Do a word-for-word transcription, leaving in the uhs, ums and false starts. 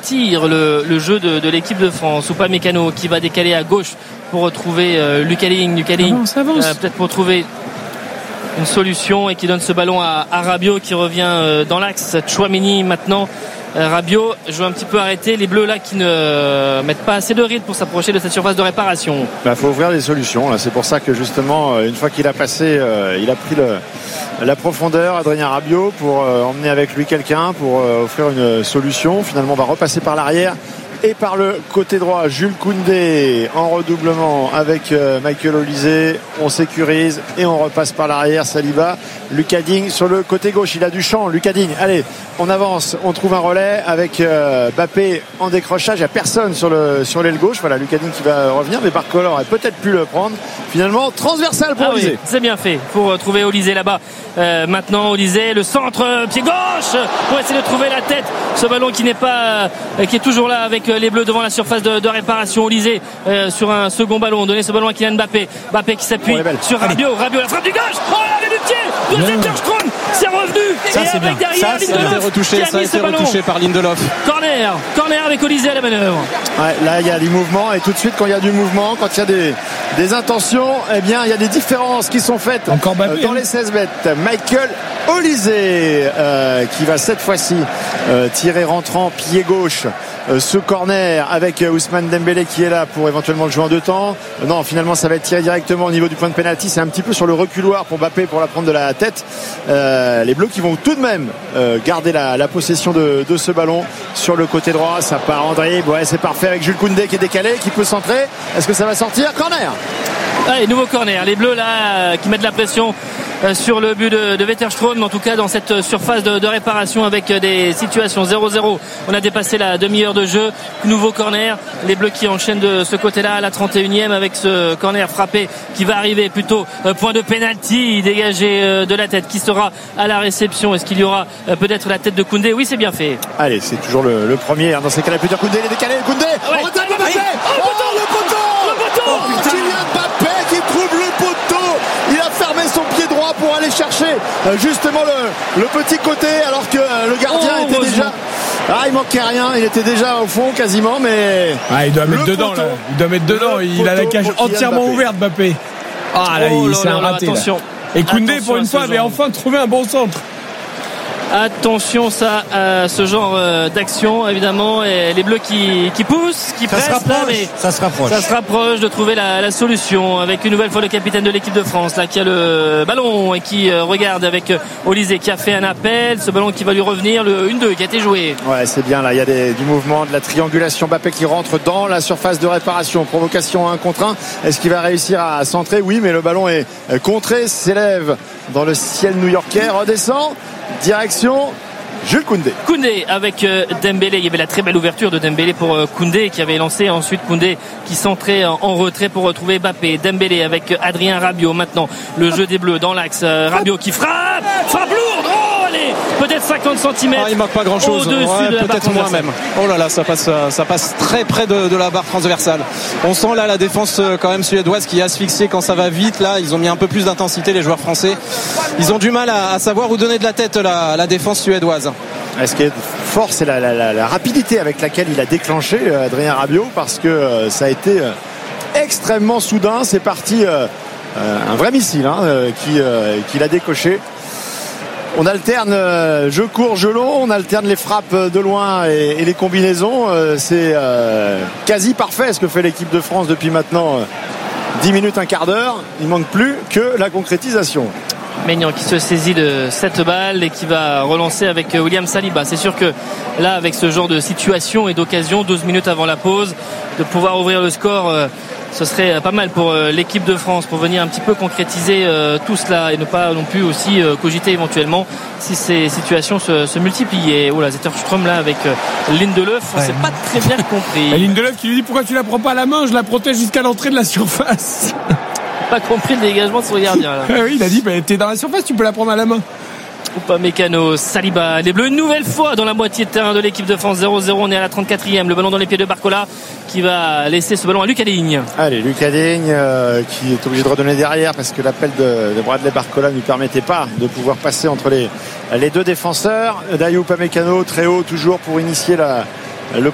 ralentir le, le jeu de, de l'équipe de France. Upamecano qui va décaler à gauche pour retrouver euh, Lucas Digne. Lucas Digne, avance, avance. Euh, peut-être pour trouver une solution et qui donne ce ballon à, à Rabiot qui revient euh, dans l'axe. Tchouaméni maintenant. euh, Rabiot joue un petit peu arrêté. Les Bleus là qui ne euh, mettent pas assez de rythme pour s'approcher de cette surface de réparation. Bah, faut ouvrir des solutions là. C'est pour ça que justement une fois qu'il a passé, euh, il a pris le, la profondeur, Adrien Rabiot, pour euh, emmener avec lui quelqu'un pour euh, offrir une solution. Finalement on va repasser par l'arrière et par le côté droit. Jules Koundé en redoublement avec euh, Michael Olise. On sécurise et on repasse par l'arrière. Saliba, Lucas Digne sur le côté gauche. Il a du champ, Lucas Digne. Allez, on avance, on trouve un relais avec euh, Mbappé en décrochage. Il n'y a personne sur le sur l'aile gauche. Voilà, Lucas Digne qui va revenir, mais Barcola aurait peut-être pu le prendre. Finalement, transversal pour ah Olise. Oui, c'est bien fait pour euh, trouver Olise là-bas. Euh, maintenant, Olise, le centre, euh, pied gauche pour essayer de trouver la tête. Ce ballon qui n'est pas, euh, qui est toujours là avec euh, les Bleus devant la surface de, de réparation. Olise euh, sur un second ballon. Donner ce ballon à Kylian Mbappé. Mbappé qui s'appuie oh, sur Rabiot. Rabiot, la frappe du gauche. Oh, la du pied de Zetterstrom. C'est revenu. Ça, et c'est avec bien. derrière Ça, ça a été retouché, ça a été retouché par Lindelof. Corner, corner avec Olise à la manœuvre. Ouais, là il y a du mouvement et tout de suite quand il y a du mouvement, quand il y a des, des intentions, eh bien il y a des différences qui sont faites. Encore Mbappé, dans hein. les seize mètres. Michael Olise euh, qui va cette fois-ci euh, tirer rentrant pied gauche euh, ce corner avec euh, Ousmane Dembélé qui est là pour éventuellement le jouer en deux temps. Euh, non, finalement ça va être tiré directement au niveau du point de pénalty. C'est un petit peu sur le reculoir pour Mbappé pour la prendre de la tête. Euh, les Bleus qui vont tout de même euh, garder la, la possession de, de ce ballon sur le côté droit. Ça part en dribble. Ouais, c'est parfait avec Jules Koundé qui est décalé, qui peut centrer. Est-ce que ça va sortir? Corner. Allez, nouveau corner. Les Bleus là qui mettent la pression sur le but de, de Zetterstrom, en tout cas dans cette surface de, de réparation avec des situations zéro zéro. On a dépassé la demi-heure de jeu. Nouveau corner. Les Bleus qui enchaînent de ce côté-là à la trente et unième avec ce corner frappé qui va arriver plutôt point de pénalty dégagé de la tête. Qui sera à la réception? Est-ce qu'il y aura peut-être la tête de Koundé? Oui, c'est bien fait. Allez, c'est toujours le, le premier. Dans ces cas-là, plusieurs Koundé, il est décalé. Koundé, ouais. on retient Mbappé. Oh, oh, le poteau, le poteau, oh, Kylian Mbappé qui trouve le poteau. Il a fermé son pied droit pour aller chercher euh, justement le, le petit côté alors que euh, le gardien oh, était déjà. Ah, il manquait rien, il était déjà au fond quasiment, mais. Ah, il doit mettre dedans poteau, là. Il doit mettre dedans. Il a la cage entièrement Mbappé. ouverte, Mbappé. Ah là, oh, il s'est raté. Attention. Et Koundé, Attention pour une fois, avait enfin trouvé un bon centre. Attention ça à ce genre d'action évidemment, et les Bleus qui, qui poussent, qui Ça pressent se rapproche, là, mais ça se rapproche. ça se rapproche de trouver la, la solution avec une nouvelle fois le capitaine de l'équipe de France là qui a le ballon et qui euh, regarde avec Olise qui a fait un appel, ce ballon qui va lui revenir, le un deux qui a été joué. Ouais, c'est bien là, il y a des, du mouvement, de la triangulation. Mbappé qui rentre dans la surface de réparation, provocation un contre un. Est-ce qu'il va réussir à centrer? Oui, mais le ballon est contré, s'élève dans le ciel new-yorkais, redescend, direction Jules Koundé. Koundé avec euh, Dembélé. Il y avait la très belle ouverture de Dembélé pour euh, Koundé qui avait lancé. Ensuite Koundé qui centrait en, en retrait pour retrouver Mbappé. Dembélé avec euh, Adrien Rabiot. Maintenant le jeu des Bleus dans l'axe. Euh, Rabiot qui frappe, frappe lourde. Oh allez, peut-être cinquante centimètres. Ah, il manque pas grand chose. Au-dessus Ouais, de la barre peut-être moins transversale. même. Oh là là, ça passe, ça passe très près de, de la barre transversale. On sent là la défense quand même suédoise qui est asphyxiée quand ça va vite. Là, ils ont mis un peu plus d'intensité les joueurs français. Ils ont du mal à, à savoir où donner de la tête la, la défense suédoise. Ce qui est fort, c'est la, la, la, la rapidité avec laquelle il a déclenché euh, Adrien Rabiot, parce que euh, ça a été euh, extrêmement soudain. C'est parti euh, euh, un vrai missile hein, euh, qui, euh, qui l'a décoché. On alterne euh, jeu court, jeu long, on alterne les frappes de loin et, et les combinaisons. Euh, c'est euh, quasi parfait ce que fait l'équipe de France depuis maintenant euh, dix minutes, un quart d'heure. Il manque plus que la concrétisation. Maignan qui se saisit de cette balle et qui va relancer avec William Saliba. C'est sûr que là, avec ce genre de situation et d'occasion, douze minutes avant la pause, de pouvoir ouvrir le score, euh, ce serait pas mal pour euh, l'équipe de France, pour venir un petit peu concrétiser euh, tout cela et ne pas non plus aussi euh, cogiter éventuellement si ces situations se, se multipliaient. Oh là, Zetterstrom là avec euh, Lindelof, on ouais. s'est pas très bien compris. Et Lindelof qui lui dit pourquoi tu la prends pas à la main, je la protège jusqu'à l'entrée de la surface. Pas compris le dégagement de son gardien là. Oui, il a dit bah, t'es dans la surface, tu peux la prendre à la main. Upamecano, Saliba, les Bleus une nouvelle fois dans la moitié de terrain de l'équipe de France. Zéro zéro, on est à la trente-quatrième. Le ballon dans les pieds de Barcola qui va laisser ce ballon à Lucas Digne. Allez, Lucas Digne euh, qui est obligé de redonner derrière parce que l'appel de, de Bradley Barcola ne lui permettait pas de pouvoir passer entre les, les deux défenseurs. Dayot Upamecano très haut toujours pour initier la, le